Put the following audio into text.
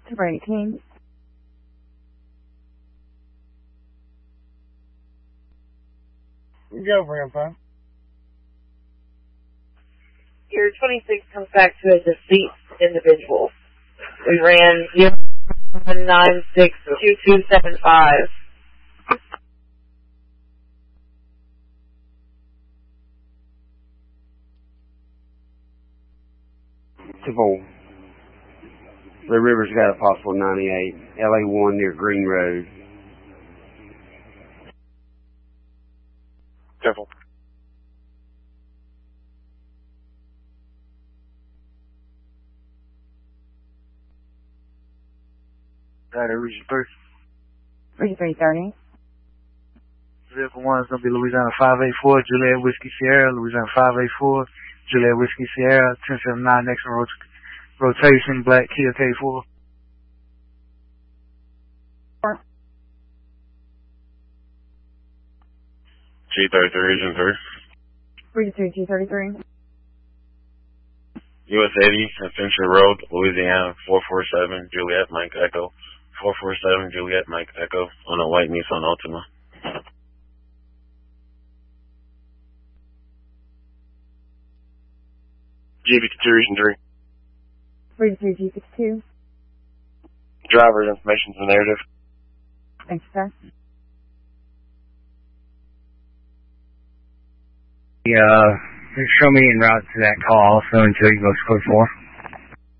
Brady King. Go for info. Your 26 comes back to a deceased individual. We ran 0962275. Civil. Red River's got a possible 98. LA1 near Green Road. Careful. Region 3. Region 330. Vehicle 1 is going to be Louisiana 584, Juliet Whiskey Sierra, Louisiana 584, Juliet Whiskey Sierra, 1079 next rotation, black Kia K4. G33, Region 3. Region 3, G33. US 80, Adventure Road, Louisiana, 447, Juliet, Mike Echo. 447, Juliet, Mike Echo, on a white Nissan Altima. G52, Region 3. Region 3, G62. Driver's information is the narrative. Thank you, sir. Show me en route to that call, so until you go to code 4.